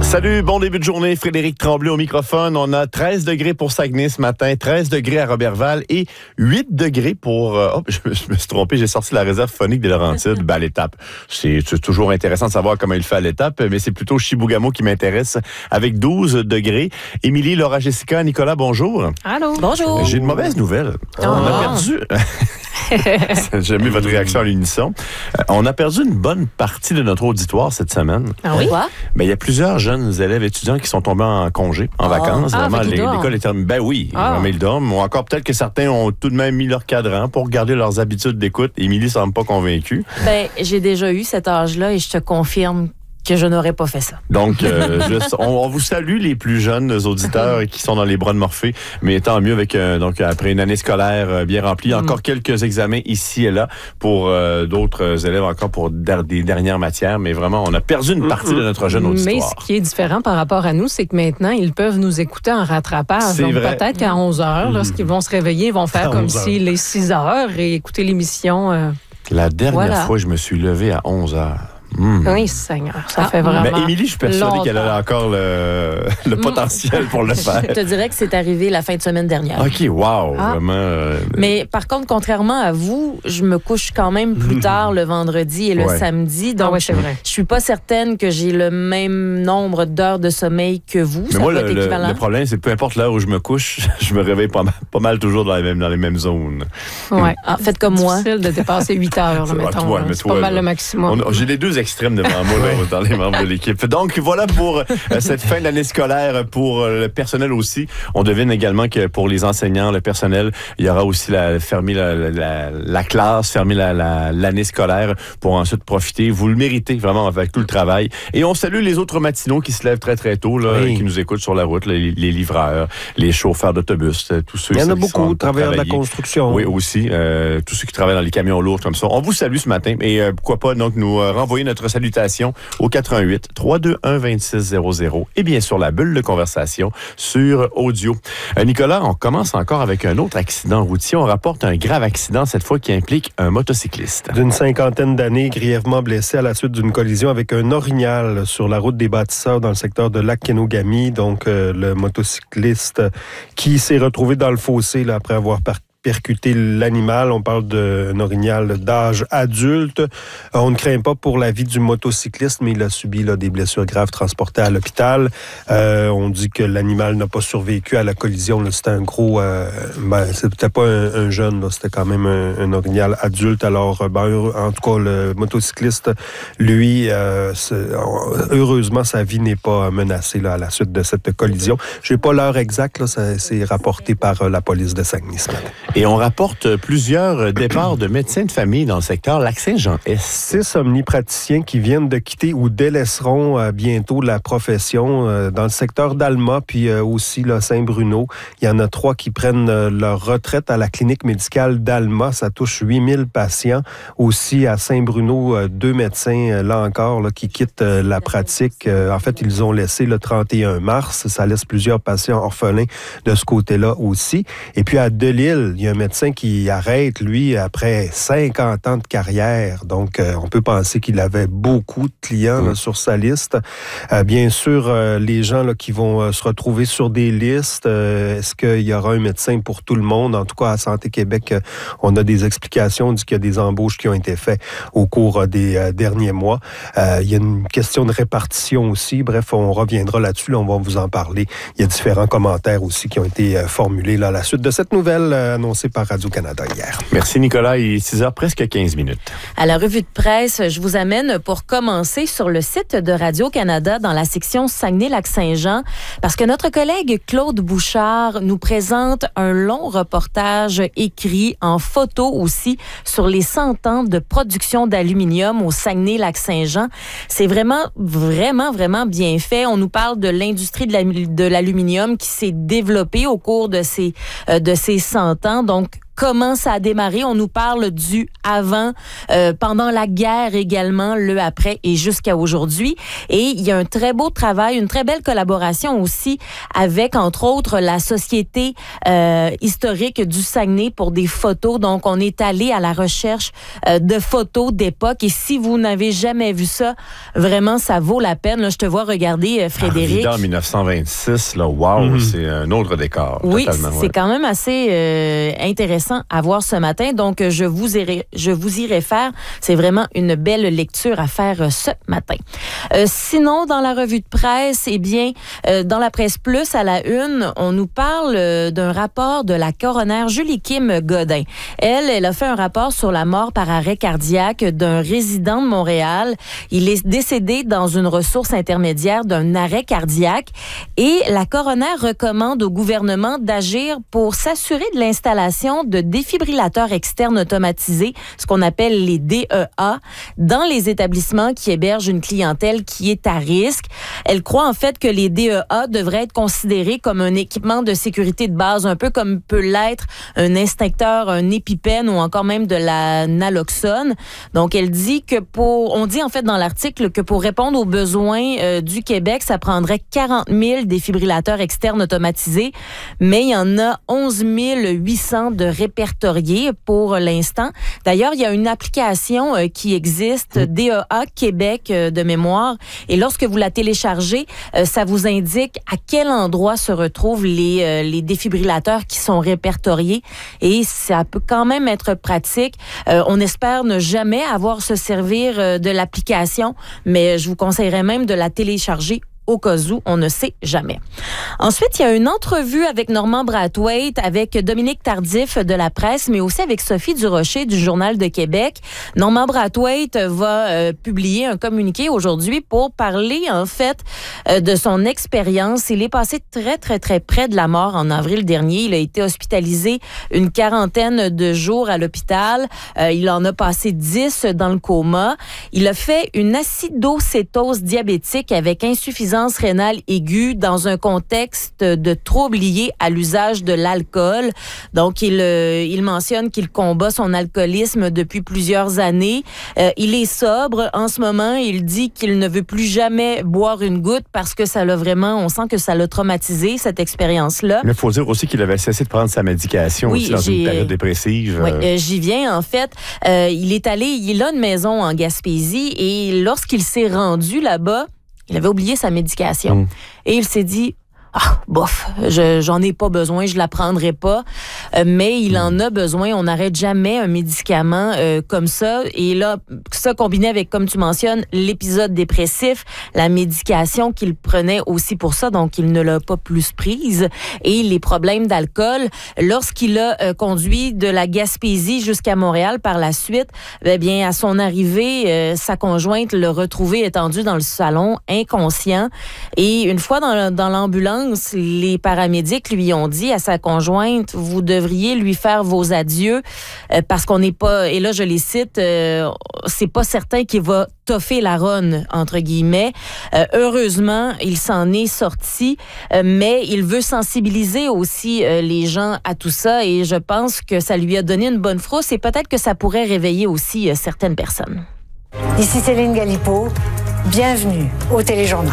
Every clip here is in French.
Salut, bon début de journée. Frédéric Tremblay au microphone. On a 13 degrés pour Saguenay ce matin, 13 degrés à Roberval et 8 degrés pour... je me suis trompé, j'ai sorti la réserve phonique des Laurentides à l'étape. C'est toujours intéressant de savoir comment il fait à l'étape, mais c'est plutôt Chibougamau qui m'intéresse avec 12 degrés. Émilie, Laura, Jessica, Nicolas, bonjour. Allô. Bonjour. J'ai une mauvaise nouvelle. On a perdu... J'ai aimé votre réaction à l'unisson. On a perdu une bonne partie de notre auditoire cette semaine. Ah oui? Ben, il y a plusieurs jeunes élèves étudiants qui sont tombés en congé, en vacances. Vraiment, l'école est terminée. Ben oui, vraiment, ils dorment. Ou encore, peut-être que certains ont tout de même mis leur cadran pour garder leurs habitudes d'écoute. Émilie ne semble pas convaincue. Ben, j'ai déjà eu cet âge-là et je te confirme que je n'aurais pas fait ça. Donc, on vous salue, les plus jeunes auditeurs qui sont dans les bras de Morphée, mais tant mieux avec donc après une année scolaire bien remplie, encore quelques examens ici et là pour d'autres élèves encore pour des dernières matières, mais vraiment, on a perdu une partie de notre jeune auditoire. Mais ce qui est différent par rapport à nous, c'est que maintenant, ils peuvent nous écouter en rattrapage. C'est donc, vrai. peut-être qu'à 11 heures, lorsqu'ils vont se réveiller, ils vont faire comme s'il est 6 heures et écouter l'émission. La dernière fois, je me suis levé à 11 heures. Oui, Seigneur, ça fait vraiment Mais Émilie, je suis persuadée qu'elle a encore le potentiel pour le faire. Je te dirais que c'est arrivé la fin de semaine dernière. OK, wow, vraiment. Mais par contre, contrairement à vous, je me couche quand même plus tard le vendredi et le samedi. Donc, c'est vrai. Je suis pas certaine que j'ai le même nombre d'heures de sommeil que vous. Mais ça moi, peut être équivalent. le problème, c'est que peu importe l'heure où je me couche, je me réveille pas mal toujours dans les mêmes zones. Ouais. Faites comme moi. C'est difficile de dépasser 8 heures, là, mettons. C'est pas mal le maximum. J'ai les deux extrêmes devant moi dans les membres de l'équipe. Donc, voilà pour cette fin d'année scolaire. Pour le personnel aussi, on devine également que pour les enseignants, le personnel, il y aura aussi fermer la classe, fermer l'année scolaire pour ensuite profiter. Vous le méritez vraiment avec tout le travail. Et on salue les autres matinaux qui se lèvent très, très tôt, là, qui nous écoutent sur la route, les livreurs, les chauffeurs d'autobus, tous ceux qui Il y en a beaucoup, travailleurs de la construction. Oui, aussi. Tous ceux qui travaillent dans les camions lourds comme ça. On vous salue ce matin. Et pourquoi pas donc nous renvoyer notre salutation au 88 321 2600 et bien sûr la bulle de conversation sur audio. Nicolas, on commence encore avec un autre accident routier. On rapporte un grave accident cette fois qui implique un motocycliste. D'une cinquantaine d'années, grièvement blessé à la suite d'une collision avec un orignal sur la route des bâtisseurs dans le secteur de Lac-Kenogami. Donc, le motocycliste qui s'est retrouvé dans le fossé là, après avoir percuter l'animal. On parle d'un orignal d'âge adulte. On ne craint pas pour la vie du motocycliste, mais il a subi des blessures graves transportées à l'hôpital. On dit que l'animal n'a pas survécu à la collision. Là, c'était un gros... c'était pas un jeune, là, c'était quand même un orignal adulte. Alors, en tout cas, le motocycliste, lui, heureusement, sa vie n'est pas menacée là, à la suite de cette collision. Je n'ai pas l'heure exacte, là, c'est rapporté par la police de Saguenay ce matin. Et on rapporte plusieurs départs de médecins de famille dans le secteur Lac-Saint-Jean-Est. 6 omnipraticiens qui viennent de quitter ou délaisseront bientôt la profession dans le secteur d'Alma, puis aussi là, Saint-Bruno. Il y en a 3 qui prennent leur retraite à la clinique médicale d'Alma. Ça touche 8000 patients. Aussi à Saint-Bruno, 2 médecins, là encore, là, qui quittent la pratique. En fait, ils ont laissé le 31 mars. Ça laisse plusieurs patients orphelins de ce côté-là aussi. Et puis à Delisle, il y a un médecin qui arrête, lui, après 50 ans de carrière. Donc, on peut penser qu'il avait beaucoup de clients là, sur sa liste. Bien sûr, les gens là, qui vont se retrouver sur des listes, est-ce qu'il y aura un médecin pour tout le monde? En tout cas, à Santé Québec, on a des explications. On dit qu'il y a des embauches qui ont été faites au cours des derniers mois. Il y a une question de répartition aussi. Bref, on reviendra là-dessus. Là, on va vous en parler. Il y a différents commentaires aussi qui ont été formulés là, à la suite de cette nouvelle annoncée par Radio-Canada hier. Merci Nicolas, il est 6h presque 15 minutes. À la revue de presse, je vous amène pour commencer sur le site de Radio-Canada dans la section Saguenay-Lac-Saint-Jean parce que notre collègue Claude Bouchard nous présente un long reportage écrit en photo aussi sur les 100 ans de production d'aluminium au Saguenay-Lac-Saint-Jean. C'est vraiment bien fait. On nous parle de l'industrie de l'aluminium qui s'est développée au cours de ces 100 ans. Donc, comment ça a démarré. On nous parle du avant, pendant la guerre également, le après et jusqu'à aujourd'hui. Et il y a un très beau travail, une très belle collaboration aussi avec, entre autres, la Société historique du Saguenay pour des photos. Donc, on est allé à la recherche de photos d'époque. Et si vous n'avez jamais vu ça, vraiment, ça vaut la peine. Là, je te vois regarder, Frédéric. En 1926, là, wow, c'est un autre décor. Oui, totalement, c'est quand même assez intéressant à voir ce matin. Donc, je vous y réfère. C'est vraiment une belle lecture à faire ce matin. Sinon, dans la revue de presse, eh bien, dans la presse plus, à la une, on nous parle d'un rapport de la coroner Julie-Kim Godin. Elle a fait un rapport sur la mort par arrêt cardiaque d'un résident de Montréal. Il est décédé dans une ressource intermédiaire d'un arrêt cardiaque et la coroner recommande au gouvernement d'agir pour s'assurer de l'installation de défibrillateurs externes automatisés, ce qu'on appelle les DEA, dans les établissements qui hébergent une clientèle qui est à risque. Elle croit en fait que les DEA devraient être considérés comme un équipement de sécurité de base, un peu comme peut l'être un extincteur, un épipène ou encore même de la naloxone. Donc, elle dit que on dit en fait dans l'article que pour répondre aux besoins du Québec, ça prendrait 40 000 défibrillateurs externes automatisés, mais il y en a 11 800 de répertoriés pour l'instant. D'ailleurs, il y a une application qui existe, DEA Québec de mémoire, et lorsque vous la téléchargez, ça vous indique à quel endroit se retrouvent les défibrillateurs qui sont répertoriés, et ça peut quand même être pratique. On espère ne jamais avoir à se servir de l'application, mais je vous conseillerais même de la télécharger au cas où, on ne sait jamais. Ensuite, il y a une entrevue avec Normand Brathwaite, avec Dominique Tardif de La Presse, mais aussi avec Sophie Durocher du Journal de Québec. Normand Brathwaite va publier un communiqué aujourd'hui pour parler, en fait, de son expérience. Il est passé très, très, très près de la mort en avril dernier. Il a été hospitalisé une 40aine de jours à l'hôpital. Il en a passé 10 dans le coma. Il a fait une acidocétose diabétique avec insuffisance rénale aiguë dans un contexte de troubles liés à l'usage de l'alcool. Donc, il mentionne qu'il combat son alcoolisme depuis plusieurs années. Il est sobre. En ce moment, il dit qu'il ne veut plus jamais boire une goutte parce que ça l'a vraiment, on sent que ça l'a traumatisé, cette expérience-là. Mais il faut dire aussi qu'il avait cessé de prendre sa médication aussi dans une période dépressive. Oui, j'y viens, en fait. Il a une maison en Gaspésie et lorsqu'il s'est rendu là-bas, il avait oublié sa médication. Et il s'est dit, bof, j'en ai pas besoin, je la prendrai pas. Mais il en a besoin. On n'arrête jamais un médicament comme ça. Et là, ça combiné avec, comme tu mentionnes, l'épisode dépressif, la médication qu'il prenait aussi pour ça, donc il ne l'a pas plus prise. Et les problèmes d'alcool. Lorsqu'il a conduit de la Gaspésie jusqu'à Montréal par la suite, eh bien, à son arrivée, sa conjointe l'a retrouvé étendu dans le salon, inconscient. Et une fois dans l'ambulance, les paramédics lui ont dit à sa conjointe, vous devriez lui faire vos adieux parce qu'on n'est pas, et là je les cite, c'est pas certain qu'il va toffer la ronde, entre guillemets. Heureusement, il s'en est sorti, mais il veut sensibiliser aussi les gens à tout ça et je pense que ça lui a donné une bonne frousse et peut-être que ça pourrait réveiller aussi certaines personnes. Ici Céline Galipeau, bienvenue au Téléjournal.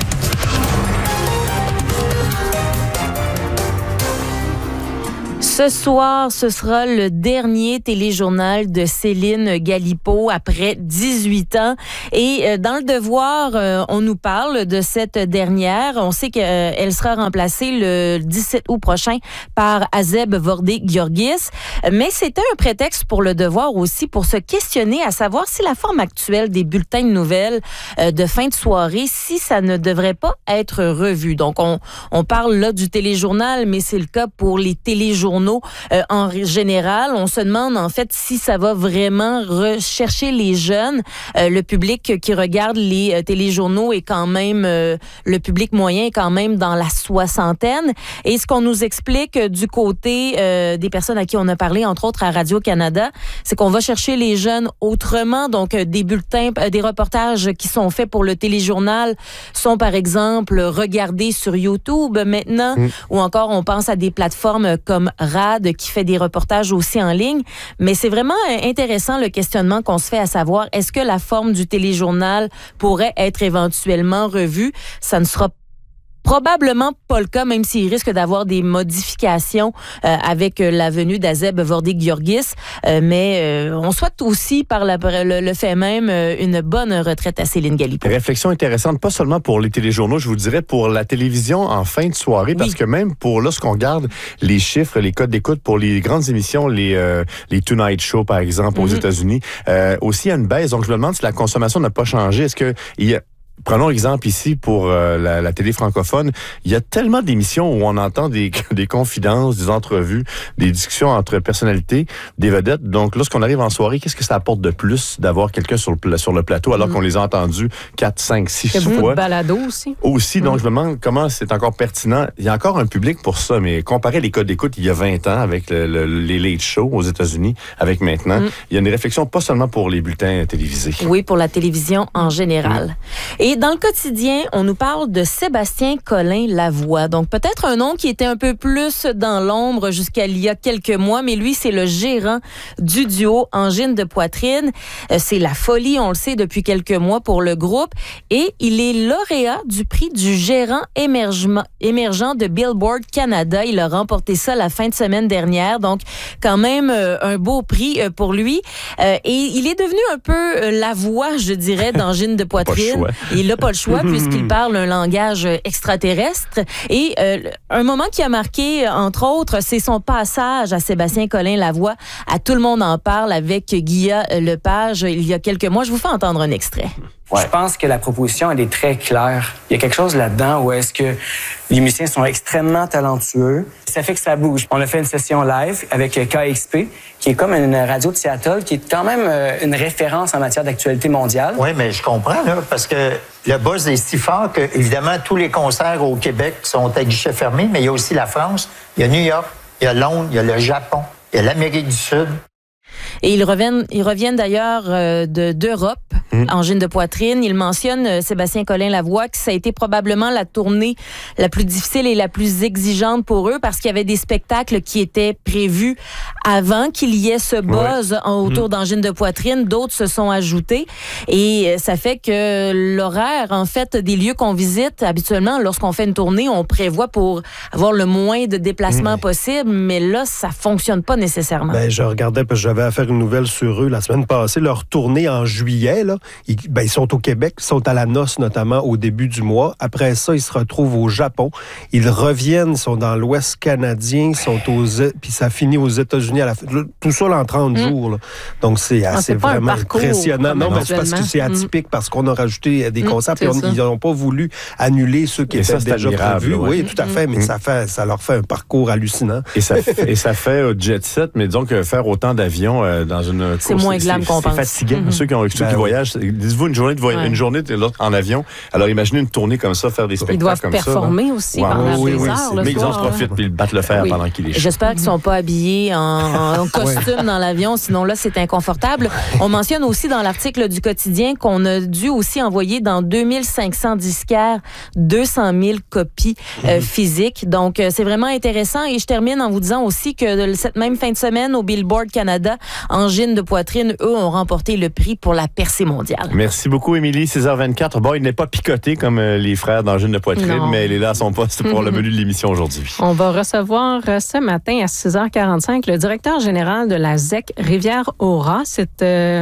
Ce soir, ce sera le dernier téléjournal de Céline Galipeau après 18 ans. Et dans Le Devoir, on nous parle de cette dernière. On sait qu'elle sera remplacée le 17 août prochain par Azeb Vordé-Giorgis. Mais c'était un prétexte pour Le Devoir aussi pour se questionner à savoir si la forme actuelle des bulletins de nouvelles de fin de soirée, si ça ne devrait pas être revu. Donc, on parle là du téléjournal, mais c'est le cas pour les téléjournaux en général. On se demande en fait si ça va vraiment rechercher les jeunes. Le public qui regarde les téléjournaux est quand même, le public moyen est quand même dans la soixantaine. Et ce qu'on nous explique du côté des personnes à qui on a parlé, entre autres à Radio-Canada, c'est qu'on va chercher les jeunes autrement. Donc, des bulletins, des reportages qui sont faits pour le téléjournal sont par exemple regardés sur YouTube maintenant, ou encore on pense à des plateformes comme RAD qui fait des reportages aussi en ligne. Mais c'est vraiment intéressant le questionnement qu'on se fait, à savoir, est-ce que la forme du téléjournal pourrait être éventuellement revue? Ça ne sera probablement pas le cas, même s'il risque d'avoir des modifications avec la venue d'Azeb Vordig-Georgis. Mais on souhaite aussi, par le fait même, une bonne retraite à Céline Galipo. Réflexion intéressante, pas seulement pour les téléjournaux, je vous dirais pour la télévision en fin de soirée, parce que même pour lorsqu'on regarde les chiffres, les codes d'écoute pour les grandes émissions, les Tonight Show, par exemple, aux États-Unis, aussi il y a une baisse. Donc, je me demande si la consommation n'a pas changé. Est-ce que il y a Prenons exemple ici pour la télé francophone. Il y a tellement d'émissions où on entend des confidences, des entrevues, des discussions entre personnalités, des vedettes. Donc, lorsqu'on arrive en soirée, qu'est-ce que ça apporte de plus d'avoir quelqu'un sur le plateau alors qu'on les a entendus 4, 5, 6 fois? Il y a beaucoup de balado aussi. Aussi, donc je me demande comment c'est encore pertinent. Il y a encore un public pour ça, mais comparer les codes d'écoute il y a 20 ans avec les late shows aux États-Unis, avec maintenant, il y a une réflexion pas seulement pour les bulletins télévisés. Oui, pour la télévision en général. Et dans le quotidien, on nous parle de Sébastien Collin-Lavoie. Donc, peut-être un nom qui était un peu plus dans l'ombre jusqu'à il y a quelques mois, mais lui, c'est le gérant du duo Angine de poitrine. C'est la folie, on le sait, depuis quelques mois pour le groupe. Et il est lauréat du prix du gérant émergent de Billboard Canada. Il a remporté ça la fin de semaine dernière. Donc, quand même, un beau prix pour lui. Et il est devenu un peu la voix, je dirais, d'Angine de poitrine. Il n'a pas le choix puisqu'il parle un langage extraterrestre. Et un moment qui a marqué, entre autres, c'est son passage à Sébastien Collin-Lavoie. À Tout le monde en parle avec Guilla Lepage il y a quelques mois. Je vous fais entendre un extrait. Ouais. Je pense que la proposition, elle est très claire. Il y a quelque chose là-dedans où est-ce que les musiciens sont extrêmement talentueux. Ça fait que ça bouge. On a fait une session live avec KXP, qui est comme une radio de Seattle, qui est quand même une référence en matière d'actualité mondiale. Oui, mais je comprends, là, parce que le buzz est si fort que, évidemment, tous les concerts au Québec sont à guichet fermé, mais il y a aussi la France, il y a New York, il y a Londres, il y a le Japon, il y a l'Amérique du Sud. Et ils reviennent d'ailleurs d'Europe, Angine de poitrine. Il mentionne Sébastien Collin-Lavoie que ça a été probablement la tournée la plus difficile et la plus exigeante pour eux parce qu'il y avait des spectacles qui étaient prévus avant qu'il y ait ce buzz autour d'Angine de poitrine. D'autres se sont ajoutés et ça fait que l'horaire, en fait, des lieux qu'on visite, habituellement, lorsqu'on fait une tournée, on prévoit pour avoir le moins de déplacements possible, mais là, ça fonctionne pas nécessairement. Ben, je regardais parce que j'avais à faire une nouvelle sur eux la semaine passée. Leur tournée en juillet, là, ils sont au Québec, ils sont à la noce notamment au début du mois. Après ça, ils se retrouvent au Japon. Ils reviennent, ils sont dans l'Ouest canadien, puis ça finit aux États-Unis à la fin. Tout ça là, en 30 jours. Là. Donc, c'est vraiment impressionnant. Non, mais c'est parce que c'est atypique, parce qu'on a rajouté des concerts, puis ils n'ont pas voulu annuler ceux qui étaient déjà prévus. Oui, tout à fait, mais ça leur fait un parcours hallucinant. Et ça fait jet set, mais disons que faire autant d'avions dans une course, c'est moins glam qu'on pense. C'est fatigant. Ceux qui voyagent, dites-vous une journée en avion. Alors imaginez une tournée comme ça, faire des spectacles comme ça. Ils doivent performer aussi pendant des heures. Mais ils en profitent puis ils battent le fer pendant qu'il est chaud. J'espère qu'ils ne sont pas habillés en costume dans l'avion, sinon là, c'est inconfortable. On mentionne aussi dans l'article du Quotidien qu'on a dû aussi envoyer dans 2500 disquaires 200 000 copies physiques. Donc, c'est vraiment intéressant. Et je termine en vous disant aussi que cette même fin de semaine, au Billboard Canada, Angine de poitrine, eux, ont remporté le prix pour la percée mondiale. Merci beaucoup, Émilie. 6h24. Bon, il n'est pas picoté comme les frères d'Angine de poitrine, mais il est là à son poste pour le menu de l'émission aujourd'hui. On va recevoir ce matin à 6h45 le directeur général de la ZEC Rivière-Aura. C'est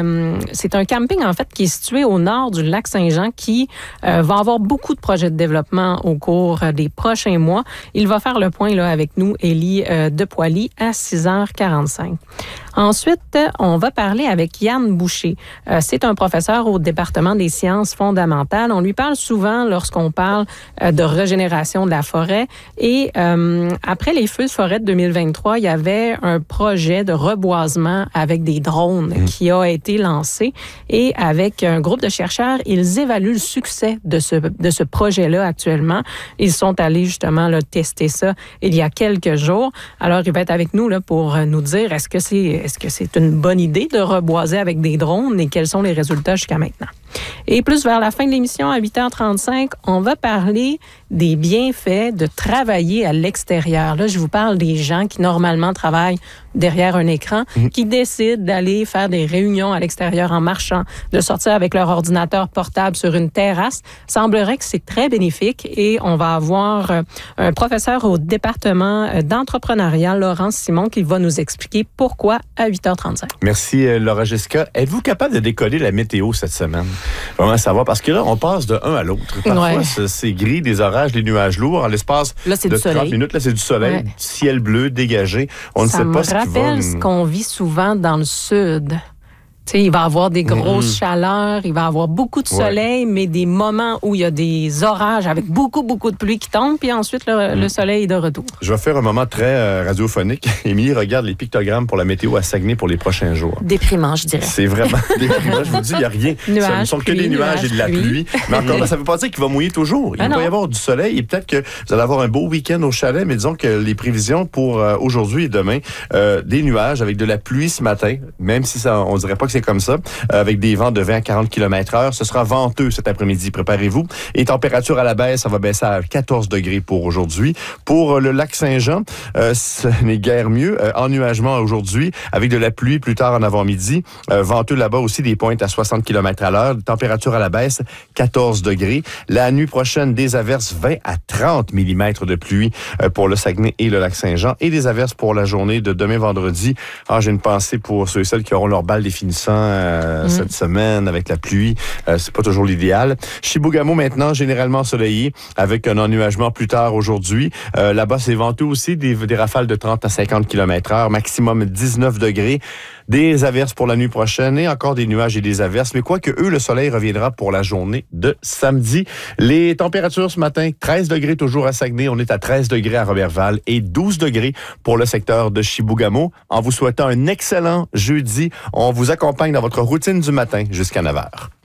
un camping, en fait, qui est situé au nord du lac Saint-Jean qui va avoir beaucoup de projets de développement au cours des prochains mois. Il va faire le point là, avec nous, Élie Depoily, à 6h45. Ensuite, on va parler avec Yann Boucher. C'est un professeur au département des sciences fondamentales. On lui parle souvent lorsqu'on parle de régénération de la forêt. Et après les feux de forêt de 2023, il y avait un projet de reboisement avec des drones qui a été lancé. Et avec un groupe de chercheurs, ils évaluent le succès de ce projet-là actuellement. Ils sont allés justement là, tester ça il y a quelques jours. Alors, il va être avec nous là, pour nous dire est-ce que c'est une bonne idée de reboiser avec des drones et quels sont les résultats jusqu'à maintenant. Et plus vers la fin de l'émission, à 8h35, on va parler des bienfaits de travailler à l'extérieur. Là, je vous parle des gens qui normalement travaillent derrière un écran, qui décident d'aller faire des réunions à l'extérieur en marchant, de sortir avec leur ordinateur portable sur une terrasse. Semblerait que c'est très bénéfique et on va avoir un professeur au département d'entrepreneuriat, Laurence Simon, qui va nous expliquer pourquoi à 8h35. Merci, Laura Jessica. Êtes-vous capable de décoller la météo cette semaine? Vraiment savoir, parce que là, on passe de un à l'autre. Parfois, c'est gris, des orages, des nuages lourds. En l'espace de 30 minutes, là, c'est du soleil, ciel bleu, dégagé. On ne sait pas ce qui va... Ça me rappelle ce qu'on vit souvent dans le sud. Tu sais, il va y avoir des grosses chaleurs, il va y avoir beaucoup de soleil, mais des moments où il y a des orages avec beaucoup de pluie qui tombe, puis ensuite le soleil est de retour. Je vais faire un moment très radiophonique. Émilie regarde les pictogrammes pour la météo à Saguenay pour les prochains jours. Déprimant, je dirais. C'est vraiment déprimant. Je vous dis, il n'y a rien. Ce ne sont que des nuages et de la pluie. Mais encore là, ça ne veut pas dire qu'il va mouiller toujours. Il va y avoir du soleil et peut-être que vous allez avoir un beau week-end au chalet, mais disons que les prévisions pour aujourd'hui et demain, des nuages avec de la pluie ce matin, même si ça, on dirait pas que c'est comme ça, avec des vents de 20 à 40 km/h. Ce sera venteux cet après-midi, préparez-vous. Et température à la baisse, ça va baisser à 14 degrés pour aujourd'hui. Pour le lac Saint-Jean, ce n'est guère mieux. Ennuagement aujourd'hui, avec de la pluie plus tard en avant-midi. Venteux là-bas aussi, des pointes à 60 km/h. Température à la baisse, 14 degrés. La nuit prochaine, des averses 20 à 30 mm de pluie pour le Saguenay et le lac Saint-Jean. Et des averses pour la journée de demain vendredi. J'ai une pensée pour ceux et celles qui auront leur balle définissant cette semaine avec la pluie. C'est pas toujours l'idéal. Chibougamau maintenant, généralement ensoleillé avec un ennuagement plus tard aujourd'hui. Là-bas, c'est venteux aussi, des rafales de 30 à 50 km/h, maximum 19 degrés. Des averses pour la nuit prochaine et encore des nuages et des averses. Mais quoique le soleil reviendra pour la journée de samedi. Les températures ce matin, 13 degrés toujours à Saguenay. On est à 13 degrés à Robertval et 12 degrés pour le secteur de Chibougamau. En vous souhaitant un excellent jeudi, on vous accompagne dans votre routine du matin jusqu'à 9h.